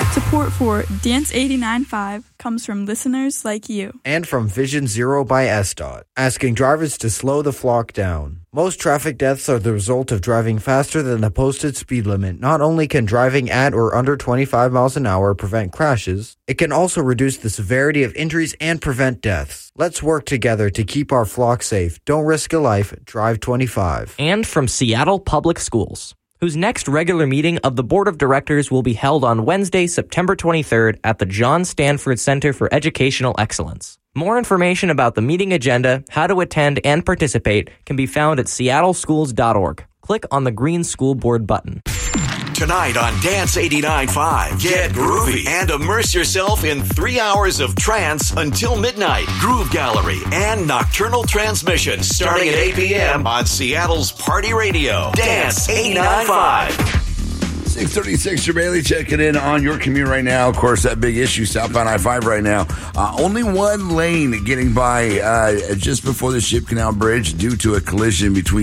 Support for Dance 89.5 comes from listeners like you. And from Vision Zero by SDOT, asking drivers to slow the flock down. Most traffic deaths are the result of driving faster than the posted speed limit. Not only can driving at or under 25 miles an hour prevent crashes, it can also reduce the severity of injuries and prevent deaths. Let's work together to keep our flock safe. Don't risk a life. Drive 25. And from Seattle Public Schools, whose next regular meeting of the Board of Directors will be held on Wednesday, September 23rd at the John Stanford Center for Educational Excellence. More information about the meeting agenda, how to attend, and participate can be found at seattleschools.org. Click on the green School Board button. Tonight on Dance 89.5, get groovy and immerse yourself in 3 hours of trance until midnight. Groove Gallery and Nocturnal Transmission starting at 8 p.m. on Seattle's Party Radio. Dance 89.5. 636, Bailey checking in on your commute right now. Of course, that big issue southbound I-5 right now. Only one lane getting by just before the Ship Canal Bridge due to a collision between